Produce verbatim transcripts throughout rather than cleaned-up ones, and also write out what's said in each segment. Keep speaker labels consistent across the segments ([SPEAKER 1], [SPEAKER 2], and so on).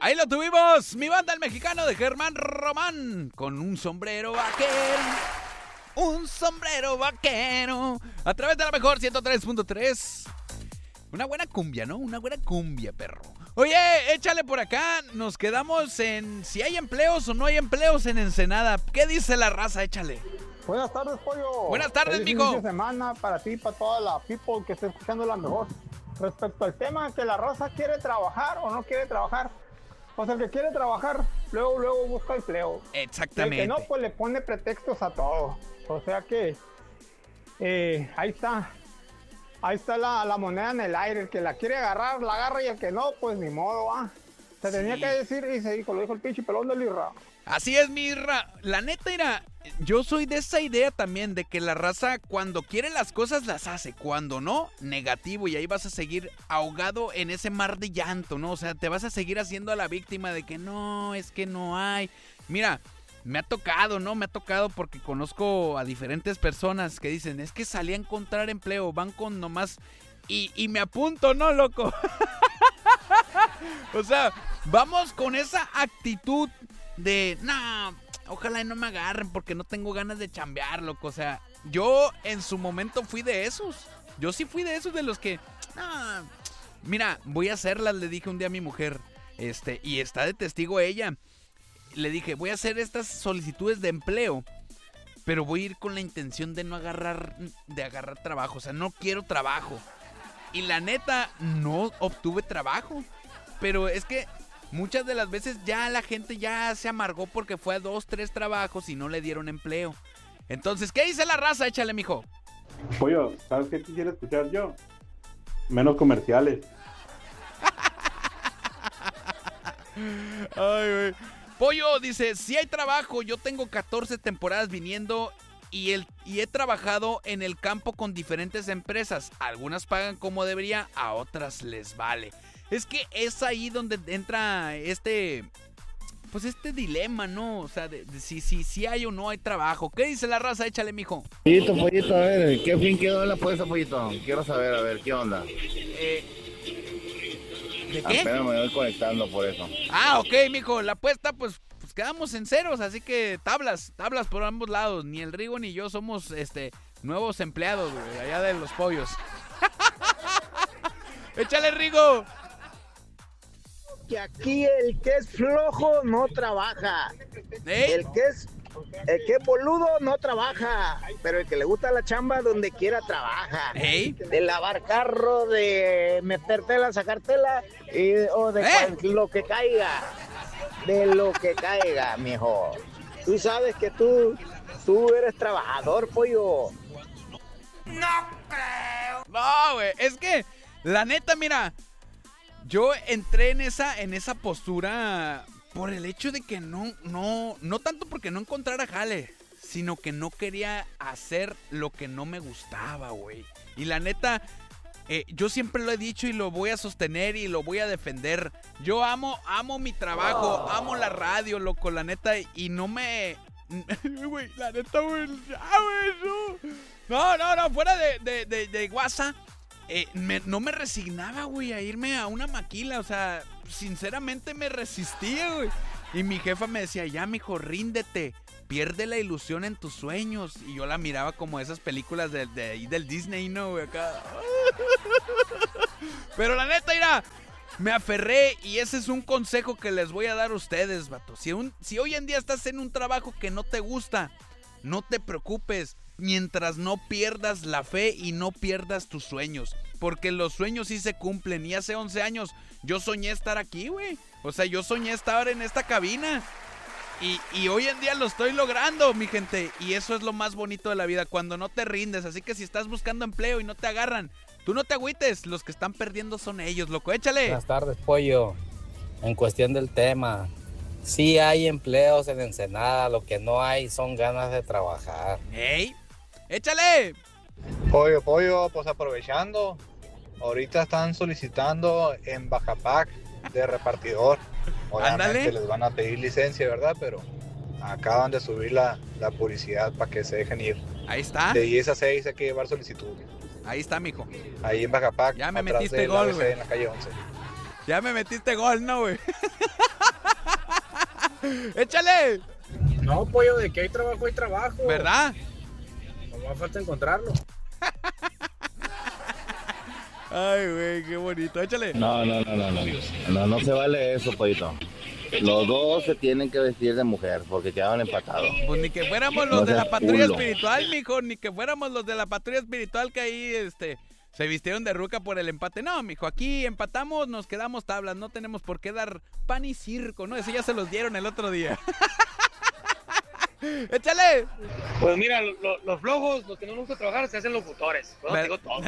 [SPEAKER 1] Ahí lo tuvimos, mi banda el mexicano de Germán Román, con un sombrero vaquero, un sombrero vaquero, a través de la mejor ciento tres punto tres. Una buena cumbia, ¿no? Una buena cumbia, perro. Oye, échale por acá, nos quedamos en si hay empleos o no hay empleos en Ensenada. ¿Qué dice la raza? Échale.
[SPEAKER 2] Buenas tardes, pollo.
[SPEAKER 1] Buenas tardes,
[SPEAKER 2] Feliz
[SPEAKER 1] mijo.
[SPEAKER 2] fin de semana para ti y para toda la people que esté escuchando la mejor. Respecto al tema que la raza quiere trabajar o no quiere trabajar, pues el que quiere trabajar, luego, luego busca empleo.
[SPEAKER 1] Exactamente.
[SPEAKER 2] El que no, pues le pone pretextos a todo. O sea que, eh, ahí está. Ahí está la, la moneda en el aire. El que la quiere agarrar, la agarra, y el que no, pues ni modo, ¿ah? Se
[SPEAKER 1] Sí.
[SPEAKER 2] tenía que decir y se dijo, lo dijo el pinche pelón del Irra.
[SPEAKER 1] Así es, mi Irra. La neta, mira, yo soy de esa idea también de que la raza cuando quiere las cosas las hace, cuando no, negativo, y ahí vas a seguir ahogado en ese mar de llanto, ¿no? O sea, te vas a seguir haciendo a la víctima de que no, es que no hay. Mira, me ha tocado, ¿no? Me ha tocado porque conozco a diferentes personas que dicen, es que salí a encontrar empleo, van con nomás, y, y me apunto, ¿no, loco? O sea, vamos con esa actitud de, no, ojalá y no me agarren porque no tengo ganas de chambear, loco. O sea, yo en su momento fui de esos. Yo sí fui de esos de los que, no, mira, voy a hacerlas, le dije un día a mi mujer, este, y está de testigo ella. Le dije, voy a hacer estas solicitudes de empleo, pero voy a ir con la intención de no agarrar, de agarrar trabajo. O sea, no quiero trabajo. Y la neta, no obtuve trabajo. Pero es que muchas de las veces ya la gente ya se amargó porque fue a dos, tres trabajos y no le dieron empleo. Entonces, ¿qué dice la raza? Échale, mijo.
[SPEAKER 3] Pollo, ¿sabes qué quisiera escuchar yo? Menos comerciales.
[SPEAKER 1] Ay, güey. Pollo dice, si hay trabajo, yo tengo catorce temporadas viniendo y, el, y he trabajado en el campo con diferentes empresas. Algunas pagan como debería, a otras les vale. Es que es ahí donde entra este, pues este dilema, ¿no? O sea, de, de si, si, si hay o no hay trabajo. ¿Qué dice la raza? Échale, mijo.
[SPEAKER 4] Pollito, pollito, a ver, ¿qué fin quedó la apuesta, pollito? Quiero saber, a ver, ¿qué onda?
[SPEAKER 1] Eh, ¿De qué?
[SPEAKER 4] Apenas me voy conectando por eso.
[SPEAKER 1] Ah, ok, mijo, la apuesta, pues, pues quedamos en ceros, así que tablas, tablas por ambos lados. Ni el Rigo ni yo somos, este, nuevos empleados, güey, allá de los pollos. Échale, Rigo.
[SPEAKER 5] Que aquí el que es flojo no trabaja.
[SPEAKER 1] ¿Eh?
[SPEAKER 5] El que es el que es boludo no trabaja, pero el que le gusta la chamba donde quiera trabaja.
[SPEAKER 1] ¿Eh?
[SPEAKER 5] De lavar carro, de meter tela, sacar tela, y, o de
[SPEAKER 1] ¿Eh?
[SPEAKER 5] cual- lo que caiga. De lo que caiga, mijo. Tú sabes que tú, tú eres trabajador, pollo.
[SPEAKER 1] No, güey, es que, la neta, mira, yo entré en esa, en esa postura por el hecho de que no, no, no tanto porque no encontrara jale, sino que no quería hacer lo que no me gustaba, güey. Y la neta, eh, yo siempre lo he dicho y lo voy a sostener y lo voy a defender. Yo amo, amo mi trabajo, amo la radio, loco, la neta, y no me... Güey, la neta, güey, ya, güey, no. No, no, no, fuera de, de, de, de guasa, eh, me, no me resignaba, güey, a irme a una maquila. O sea, sinceramente me resistía, güey. Y mi jefa me decía, ya, mijo, ríndete, pierde la ilusión en tus sueños. Y yo la miraba como esas películas de, de, de, del Disney, ¿no, güey? Acá. Pero la neta, mira, me aferré y ese es un consejo que les voy a dar a ustedes, vato. Si, un, si hoy en día estás en un trabajo que no te gusta, no te preocupes, mientras no pierdas la fe y no pierdas tus sueños. Porque los sueños sí se cumplen. Y hace once años yo soñé estar aquí, güey. O sea, yo soñé estar en esta cabina. Y, y hoy en día lo estoy logrando, mi gente. Y eso es lo más bonito de la vida, cuando no te rindes. Así que si estás buscando empleo y no te agarran, tú no te agüites. Los que están perdiendo son ellos, loco. Échale.
[SPEAKER 6] Buenas tardes, pollo. En cuestión del tema, sí hay empleos en Ensenada, lo que no hay son ganas de trabajar.
[SPEAKER 1] ¡Ey! ¡Échale!
[SPEAKER 7] Pollo, pollo, pues aprovechando, ahorita están solicitando en Bajapac de repartidor. Obviamente
[SPEAKER 1] Ándale.
[SPEAKER 7] les van a pedir licencia, ¿verdad? Pero acaban de subir la, la publicidad para que se dejen ir.
[SPEAKER 1] Ahí está.
[SPEAKER 7] De diez a seis hay que llevar solicitud.
[SPEAKER 1] Ahí está, mijo.
[SPEAKER 7] Ahí en Bajapac,
[SPEAKER 1] Ya me
[SPEAKER 7] atrás
[SPEAKER 1] metiste
[SPEAKER 7] del
[SPEAKER 1] gol,
[SPEAKER 7] A B C,
[SPEAKER 1] güey.
[SPEAKER 7] en la calle once.
[SPEAKER 1] Ya me metiste gol, ¿no, güey? ¡Échale!
[SPEAKER 8] No, pollo, de que hay trabajo, hay trabajo.
[SPEAKER 1] ¿Verdad?
[SPEAKER 8] No me falta encontrarlo.
[SPEAKER 1] Ay, güey, qué bonito. Échale.
[SPEAKER 4] No, no, no, no, no. No, no se vale eso, pollito. Los dos se tienen que vestir de mujer porque quedaban empatados.
[SPEAKER 1] Pues ni que fuéramos los
[SPEAKER 4] No
[SPEAKER 1] de la
[SPEAKER 4] seas
[SPEAKER 1] patrulla
[SPEAKER 4] culo.
[SPEAKER 1] espiritual, mijo. Ni que fuéramos los de la patrulla espiritual que ahí, este... se vistieron de ruca por el empate. No, mijo, aquí empatamos, nos quedamos tablas. No tenemos por qué dar pan y circo, ¿no? Ese ya se los dieron el otro día. ¡Échale!
[SPEAKER 9] Pues mira, lo- lo- los flojos, los que no nos gusta trabajar, se hacen locutores. Bueno, te digo todo.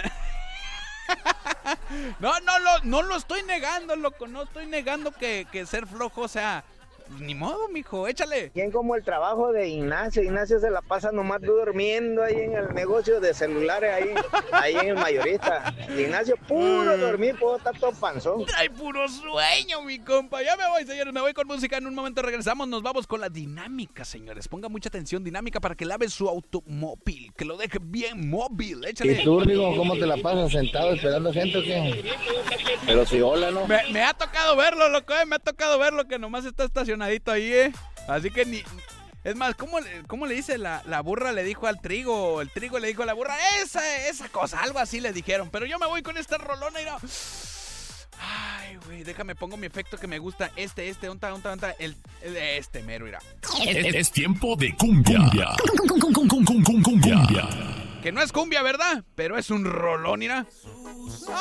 [SPEAKER 1] No, no lo, no lo estoy negando, loco. No estoy negando que, que ser flojo, o sea... Ni modo, mijo, échale.
[SPEAKER 5] Bien como el trabajo de Ignacio. Ignacio se la pasa nomás durmiendo ahí en el negocio de celulares, ahí, ahí en el mayorista. Ignacio, puro dormir, puedo estar todo panzón.
[SPEAKER 1] Trae puro sueño, mi compa. Ya me voy, señores, me voy con música. En un momento regresamos, nos vamos con la dinámica, señores. Ponga mucha atención, dinámica para que lave su automóvil, que lo deje bien móvil. Échale.
[SPEAKER 4] ¿Y tú, Rigo, cómo te la pasas sentado esperando gente o qué? Pero si hola, ¿no?
[SPEAKER 1] Me, me ha tocado verlo, loco, eh. Me ha tocado verlo que nomás está estacionadito ahí, eh. Así que ni... Es más, ¿cómo, le- cómo le dice la, la burra? Le dijo al trigo, el trigo le dijo a la burra, esa, esa cosa, algo así le dijeron. Pero yo me voy con esta rolona y no... Ay, güey, déjame, pongo mi efecto que me gusta. Este, este, onta, onta, onta, el, el este mero, mira.
[SPEAKER 10] Es, es tiempo de cumbia. Cumbia. Cum- cum- cum- cum- cum- cum- Cumbia.
[SPEAKER 1] Que no es cumbia, ¿verdad? Pero es un rolón, mira.